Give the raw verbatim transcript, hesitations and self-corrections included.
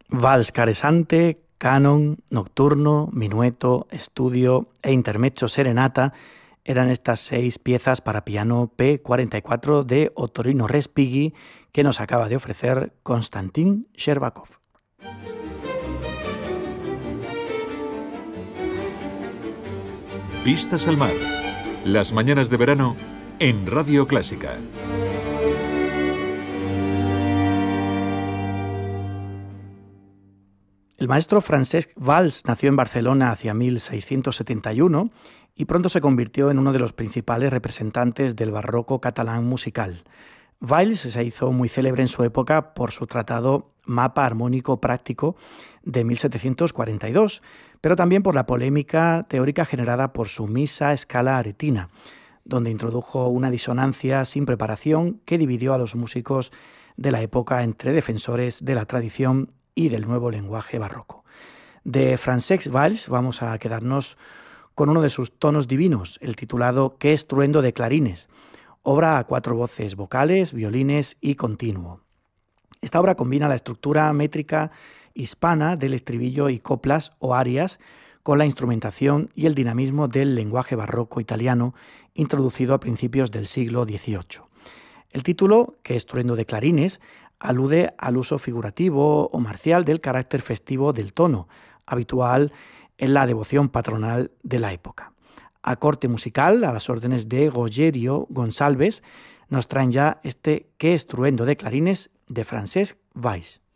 Vals caresante, canon, nocturno, minueto, estudio e intermezzo serenata eran estas seis piezas para piano P cuarenta y cuatro de Ottorino Respighi que nos acaba de ofrecer Konstantin Sherbakov. Vistas al mar. Las mañanas de verano en Radio Clásica. El maestro Francesc Valls nació en Barcelona hacia mil seiscientos setenta y uno y pronto se convirtió en uno de los principales representantes del barroco catalán musical. Valls se hizo muy célebre en su época por su tratado Mapa Armónico Práctico de mil setecientos cuarenta y dos, pero también por la polémica teórica generada por su Misa Scala Aretina, donde introdujo una disonancia sin preparación que dividió a los músicos de la época entre defensores de la tradición y del nuevo lenguaje barroco. De Francesc Valls vamos a quedarnos con uno de sus tonos divinos, el titulado Qué estruendo de clarines, obra a cuatro voces vocales, violines y continuo. Esta obra combina la estructura métrica hispana del estribillo y coplas o arias con la instrumentación y el dinamismo del lenguaje barroco italiano introducido a principios del siglo dieciocho. El título, Qué estruendo de clarines, alude al uso figurativo o marcial del carácter festivo del tono, habitual en la devoción patronal de la época. A corte musical, a las órdenes de Rogerio Gonçalves, nos traen ya este Qué estruendo de clarines de Francesc Valls.